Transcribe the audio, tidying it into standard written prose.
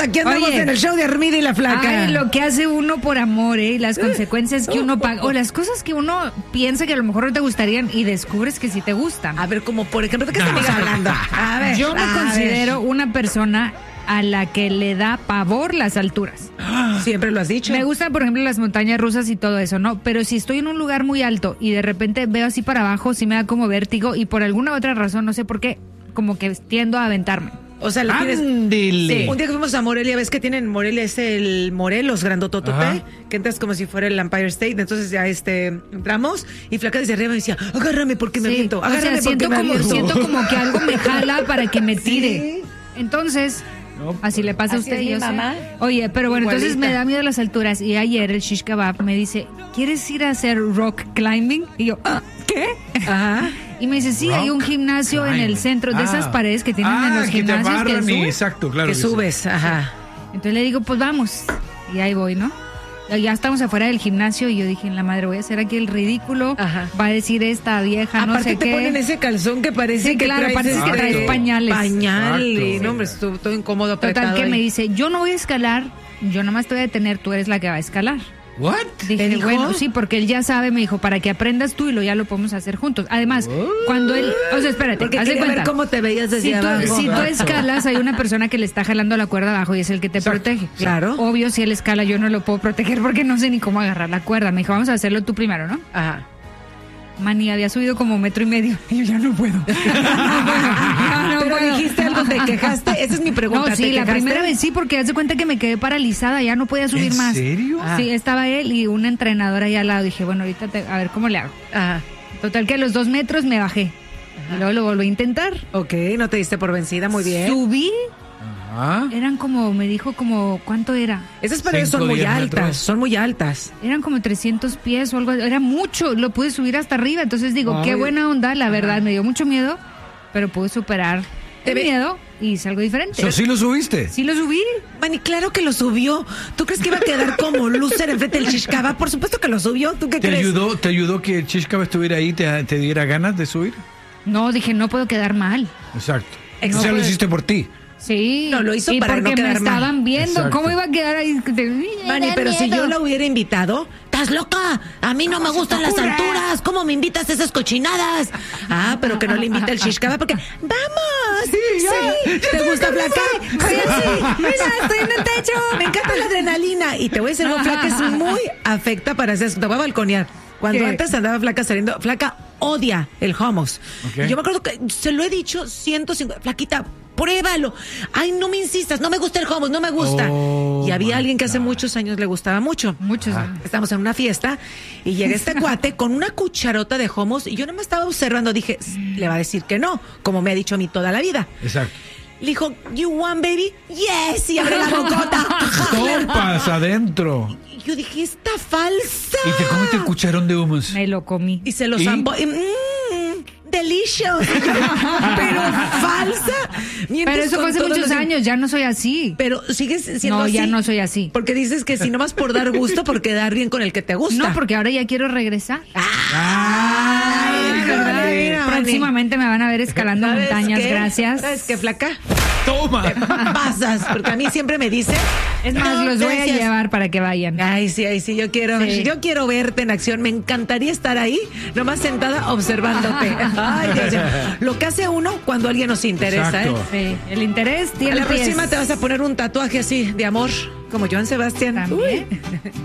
aquí andamos en el show de Armida y la Flaca. Ay, lo que hace uno por amor, y las consecuencias que uno paga, o las cosas que uno piensa que a lo mejor no te gustarían y descubres que sí te gustan. A ver, como por ejemplo, ¿de qué estamos hablando? A ver, yo me considero una persona a la que le da pavor las alturas. Siempre lo has dicho. Me gustan, por ejemplo, las montañas rusas y todo eso, ¿no? Pero si estoy en un lugar muy alto y de repente veo así para abajo, sí me da como vértigo y por alguna otra razón, no sé por qué, como que tiendo a aventarme. O sea, lo tienes. Sí. Un día que fuimos a Morelia, ves que tienen Morelia, es el Morelos grandototote, que entras como si fuera el Empire State. Entonces ya entramos y Flaca desde arriba me decía, agárrame porque me aviento, agárrame porque me aviento. Siento como que algo me jala para que me tire. Sí. Entonces, así le pasa a usted y yo mamá. sé. Oye, pero bueno, Igualita. entonces me da miedo las alturas y ayer el shish kebab me dice, ¿quieres ir a hacer rock climbing? Y yo, ¿qué? Ajá. Y me dice, sí, hay un gimnasio en el centro de esas paredes que tienen en los gimnasios que subes. Exacto, claro. Que subes, ajá. Entonces le digo, pues vamos. Y ahí voy, ¿no? Ya estamos afuera del gimnasio y yo dije, en la madre, voy a hacer aquí el ridículo. Ajá. Va a decir esta vieja, aparte no sé qué. Aparte te ponen ese calzón que parece sí, que claro, parece que traes pañales. Pañal, no, hombre, estuvo todo incómodo, apretado. Total, que ahí. me dice, yo no voy a escalar, yo nomás te voy a detener, tú eres la que va a escalar. ¿What? Dije, bueno, sí, porque él ya sabe, me dijo, para que aprendas tú y lo ya lo podemos hacer juntos. Además, cuando él, o sea, espérate, porque haz de cuenta, ver cómo te veías desde abajo. Si tú escalas, hay una persona que le está jalando la cuerda abajo y es el que te protege. Claro. Obvio, si él escala, yo no lo puedo proteger porque no sé ni cómo agarrar la cuerda. Me dijo, vamos a hacerlo tú primero, ¿no? Ajá. Mani, había subido como 1.5 metros y yo ya no puedo. Pero dijiste algo, te quejaste. Esa es mi pregunta. No, sí, la primera vez sí, porque haz de cuenta que me quedé paralizada, ya no podía subir más. ¿En serio? Sí, estaba él y una entrenadora ahí al lado. Dije, bueno, ahorita a ver cómo le hago. Ajá. Total que a los 2 metros me bajé. Y luego lo volví a intentar. Ok, no te diste por vencida, muy bien. Subí. Ajá. Eran como, me dijo como, ¿cuánto era? Esas paredes son muy altas, son muy altas. Eran como 300 pies o algo, era mucho, lo pude subir hasta arriba, entonces digo, qué buena onda, la verdad, me dio mucho miedo, pero pude superar el miedo y hice algo diferente. ¿So, sí lo subiste? Sí lo subí. Mani, claro que lo subió. ¿Tú crees que iba a quedar como loser enfrente del shish kebab? Por supuesto que lo subió, ¿tú qué crees? ¿Te ayudó que el shish kebab estuviera ahí, te diera ganas de subir? No, dije, no puedo quedar mal. Exacto. No, o sea, lo hiciste por ti. Sí. No, lo hizo y para porque no quedar me estaban mal. viendo. Exacto. ¿Cómo iba a quedar ahí? Mani, pero si yo la hubiera invitado, ¿estás loca? A mí no me gustan las alturas. ¿Cómo me invitas a esas cochinadas? Ah, pero que no le invita el shish kebab porque ¡vamos! Sí, ¿te gusta Flaca? Sí, mira, estoy en el techo. Me encanta la adrenalina. Y te voy a decir algo, Flaca es muy afecta para hacer eso. Te voy a balconear. Cuando antes andaba Flaca saliendo, Flaca odia el hummus. Okay. Yo me acuerdo que se lo he dicho 150, Flaquita, pruébalo. Ay, no me insistas, no me gusta el hummus, no me gusta. Y había alguien que hace muchos años le gustaba mucho. Muchos años. Estamos en una fiesta y llega este cuate con una cucharota de hummus y yo no me estaba observando, dije, le va a decir que no, como me ha dicho a mí toda la vida. Exacto. Le dijo, you want baby? Yes, y abre la bocota. Sopas adentro. Yo dije, está falsa. Y te comiste el cucharón de hummus. Me lo comí. Y se lo zampó. Delicious. Pero falsa. Pero eso fue hace muchos años, ya no soy así. Pero sigues siendo así. No, ya no soy así. Porque dices que si no vas por dar gusto, por quedar bien con el que te gusta. No, porque ahora ya quiero regresar. Próximamente me van a ver escalando montañas, gracias. ¿Sabes qué, Flaca? Toma. Te pasas, porque a mí siempre me dice. Es más, los voy a llevar para que vayan. Ay, sí, yo quiero verte en acción. Me encantaría estar ahí, nomás sentada observándote. Ay, Dios mío. Lo que hace uno cuando alguien nos interesa, Exacto. Sí, el interés tiene A la pies. próxima te vas a poner un tatuaje así de amor, como Joan Sebastián. También.